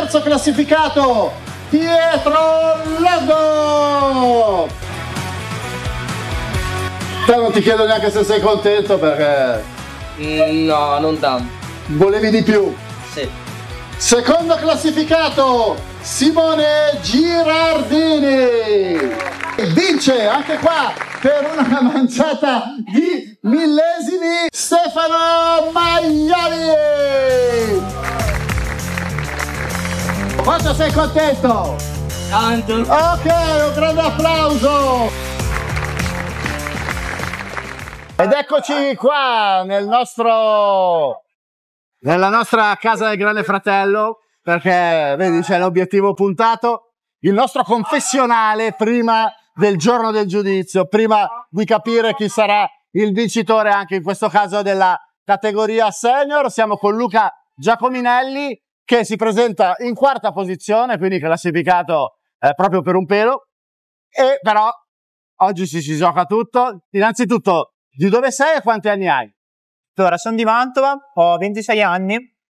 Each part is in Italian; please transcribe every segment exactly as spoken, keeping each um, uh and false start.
terzo classificato, Pietro Longo. Te non ti chiedo neanche se sei contento perché... Mm, no, non tanto. Volevi di più? Sì. Secondo classificato, Simone Girardini. Vince anche qua per una manciata di millesimi Stefano Magliari. Quanto sei contento? Tanto. Ok, un grande applauso. Ed eccoci qua nel nostro, nella nostra casa del Grande Fratello, perché vedi c'è l'obiettivo puntato, il nostro confessionale prima del giorno del giudizio, prima di capire chi sarà il vincitore anche in questo caso della categoria senior. Siamo con Luca Giacominelli che si presenta in quarta posizione, quindi classificato eh, proprio per un pelo, e però oggi ci si gioca tutto. Innanzitutto, di dove sei e quanti anni hai? Allora, sono di Mantova, ho ventisei anni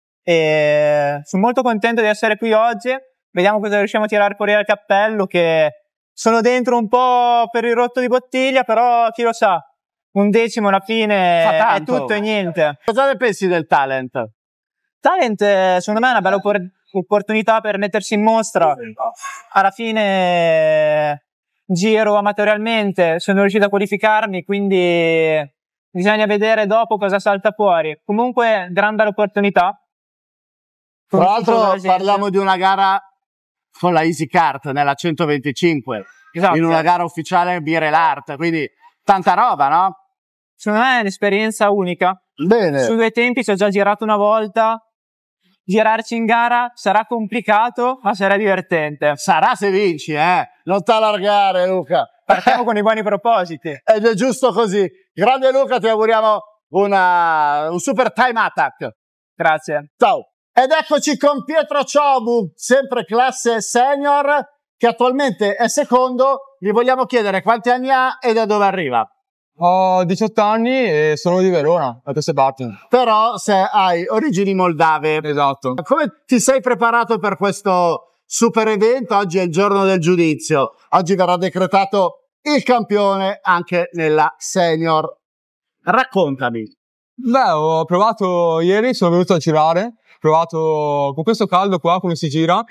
e sono molto contento di essere qui oggi. Vediamo cosa riusciamo a tirare fuori dal cappello, che sono dentro un po' per il rotto di bottiglia, però chi lo sa, un decimo alla fine è tutto e niente. Cosa ne pensi del talent? Talent, secondo me, è una bella oppor- opportunità per mettersi in mostra. Alla fine giro amatorialmente, sono riuscito a qualificarmi, quindi bisogna vedere dopo cosa salta fuori. Comunque, gran bella opportunità. Tra l'altro parliamo di una gara con la Easy Kart nella centoventicinque, esatto, in una gara ufficiale Birel Art, quindi tanta roba, no? Secondo me è un'esperienza unica. Bene. Su due tempi ci ho già girato una volta. Girarci in gara sarà complicato, ma sarà divertente. Sarà se vinci, eh? Non t'allargare, Luca. Partiamo con i buoni propositi. Ed è giusto così. Grande Luca, ti auguriamo una, un super time attack. Grazie. Ciao. Ed eccoci con Pietro Ciobu, sempre classe senior, che attualmente è secondo. Gli vogliamo chiedere quanti anni ha e da dove arriva. Ho diciotto anni e sono di Verona, da queste parti. Però se hai origini moldave. Esatto. Come ti sei preparato per questo super evento? Oggi è il giorno del giudizio. Oggi verrà decretato il campione anche nella senior. Raccontami. Beh, ho provato ieri, sono venuto a girare. Ho provato con questo caldo qua come si gira.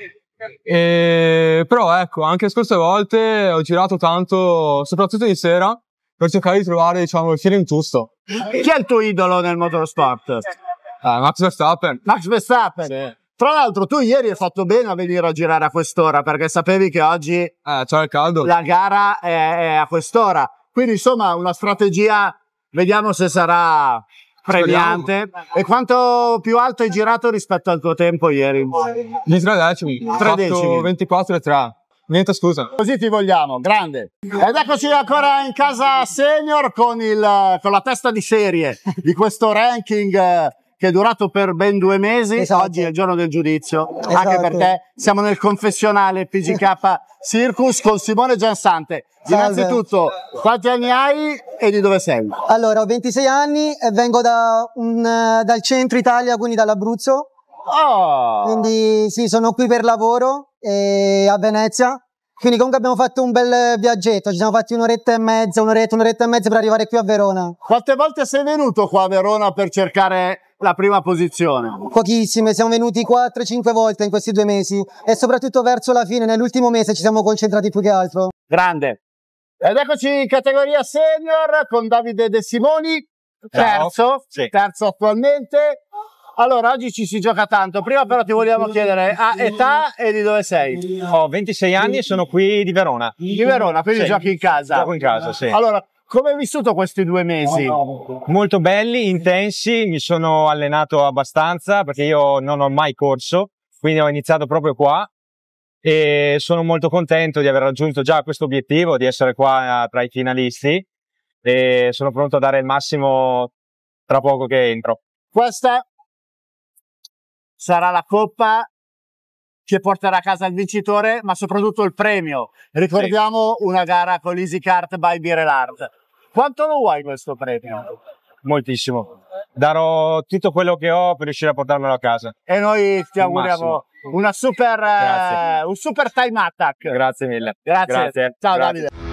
E... Però ecco, anche le scorse volte ho girato tanto, soprattutto di sera, per cercare di trovare, diciamo, il feeling giusto. Chi è il tuo idolo nel motorsport? Eh, Max Verstappen. Max Verstappen? Sì. Tra l'altro tu ieri hai fatto bene a venire a girare a quest'ora, perché sapevi che oggi eh, c'è il caldo. La gara è, è a quest'ora. Quindi insomma una strategia, vediamo se sarà premiante. Speriamo. E quanto più alto hai girato rispetto al tuo tempo ieri? Di tre decimi. Ho Tre fatto decimi. ventiquattro e tre. Niente scusa. Così ti vogliamo, grande. Ed eccoci ancora in casa senior con, il, con la testa di serie di questo ranking eh, che è durato per ben due mesi. Esatto. Oggi è il giorno del giudizio, Esatto. anche perché siamo nel confessionale P G K Circus con Simone Giansante. Salve. Innanzitutto, quanti anni hai e di dove sei? Allora, ho ventisei anni e vengo da un, eh, dal centro Italia, quindi dall'Abruzzo. Oh! Quindi sì, sono qui per lavoro e a Venezia. Quindi comunque abbiamo fatto un bel viaggetto, ci siamo fatti un'oretta e mezza, un'oretta, un'oretta e mezza per arrivare qui a Verona. Quante volte sei venuto qua a Verona per cercare la prima posizione? Pochissime, siamo venuti quattro cinque volte in questi due mesi e soprattutto verso la fine, nell'ultimo mese ci siamo concentrati più che altro. Grande. Ed eccoci in categoria senior con Davide De Simoni, terzo, Sì. terzo attualmente. Allora, oggi ci si gioca tanto. Prima però ti vogliamo chiedere a età e di dove sei? Ho ventisei anni e sono qui di Verona. Di Verona, quindi Sì. giochi in casa. Gioco in casa, sì. Allora, come hai vissuto questi due mesi? Molto belli, intensi, mi sono allenato abbastanza perché io non ho mai corso, quindi ho iniziato proprio qua e sono molto contento di aver raggiunto già questo obiettivo, di essere qua tra i finalisti e sono pronto a dare il massimo tra poco che entro. Questa sarà la coppa che porterà a casa il vincitore, ma soprattutto il premio. Ricordiamo sì. una gara con l'Easy Kart by Birel Art. Quanto lo vuoi questo premio? Moltissimo. Darò tutto quello che ho per riuscire a portarmelo a casa. E noi ti Il auguriamo massimo. una super, eh, un super time attack. Grazie mille. Grazie. Grazie. Ciao Grazie. Davide.